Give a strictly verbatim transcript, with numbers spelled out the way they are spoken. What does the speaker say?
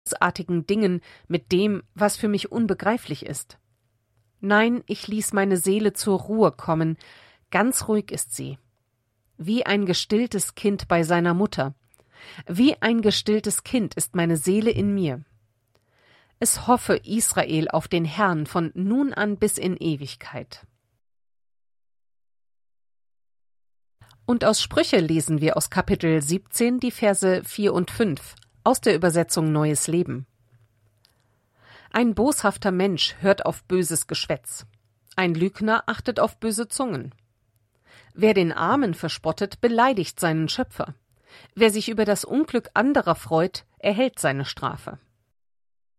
großartigen Dingen mit dem, was für mich unbegreiflich ist. Nein, ich ließ meine Seele zur Ruhe kommen, ganz ruhig ist sie. Wie ein gestilltes Kind bei seiner Mutter. Wie ein gestilltes Kind ist meine Seele in mir. Es hoffe Israel auf den Herrn von nun an bis in Ewigkeit. Und aus Sprüche lesen wir aus Kapitel siebzehn die Verse vier und fünf, aus der Übersetzung Neues Leben. Ein boshafter Mensch hört auf böses Geschwätz. Ein Lügner achtet auf böse Zungen. Wer den Armen verspottet, beleidigt seinen Schöpfer. Wer sich über das Unglück anderer freut, erhält seine Strafe.